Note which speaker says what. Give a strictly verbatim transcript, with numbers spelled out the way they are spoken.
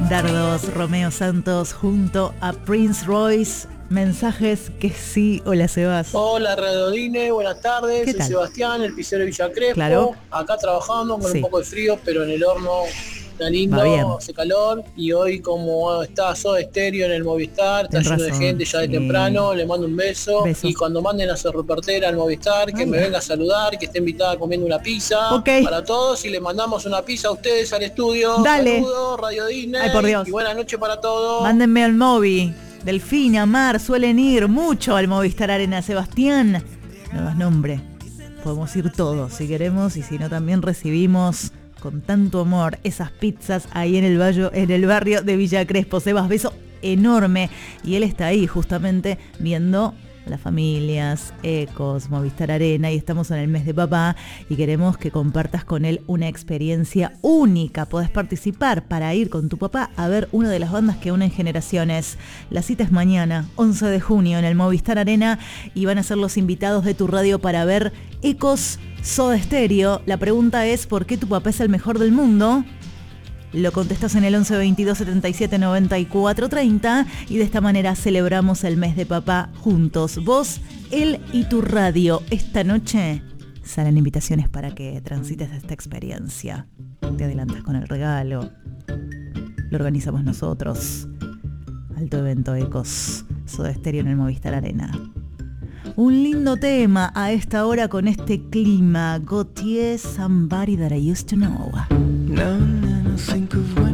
Speaker 1: Dardos, Romeo Santos junto a Prince Royce. Mensajes que sí. Hola, Sebas.
Speaker 2: Hola, Radodine, buenas tardes.
Speaker 1: ¿Qué
Speaker 2: Soy
Speaker 1: tal?
Speaker 2: Sebastián, el pizzero de Villa Crespo.
Speaker 1: Claro.
Speaker 2: Acá trabajando con
Speaker 1: Sí.
Speaker 2: un poco de frío, pero en el horno está lindo,
Speaker 1: Va bien.
Speaker 2: hace calor. Y hoy, como está Soda Stereo en el Movistar, está
Speaker 1: Tenés
Speaker 2: lleno
Speaker 1: razón,
Speaker 2: de gente ya de
Speaker 1: sí.
Speaker 2: temprano, le mando un beso.
Speaker 1: Beso.
Speaker 2: Y cuando manden a su reportera al Movistar, que
Speaker 1: Ay,
Speaker 2: me
Speaker 1: ya.
Speaker 2: venga a saludar, que esté invitada comiendo una pizza.
Speaker 1: Ok.
Speaker 2: Para todos, y le mandamos una pizza a ustedes al estudio.
Speaker 1: Dale.
Speaker 2: Saludos, Radio Disney.
Speaker 1: Ay, por Dios.
Speaker 2: Y buenas noches para todos.
Speaker 1: Mándenme al Movi. Delfina, Mar, suelen ir mucho al Movistar Arena. Sebastián, no das nombre. Podemos ir todos si queremos, y si no también recibimos con tanto amor esas pizzas ahí en el barrio, en el barrio de Villa Crespo. Sebas, beso enorme. Y él está ahí justamente viendo las familias, Ecos, Movistar Arena, y estamos en el mes de papá y queremos que compartas con él una experiencia única. Podés participar para ir con tu papá a ver una de las bandas que unen generaciones. La cita es mañana, once de junio, en el Movistar Arena, y van a ser los invitados de tu radio para ver Ecos, Soda Stereo. La pregunta es: ¿por qué tu papá es el mejor del mundo? Lo contestas en el once veintidós setenta y siete noventa y cuatro treinta, y de esta manera celebramos el mes de papá juntos. Vos, él y tu radio. Esta noche salen invitaciones para que transites esta experiencia. Te adelantas con el regalo. Lo organizamos nosotros. Alto evento Ecos, Soda Stereo en el Movistar Arena. Un lindo tema a esta hora con este clima. Gautier, Somebody That I Used to Know.
Speaker 3: No, no, no, think of when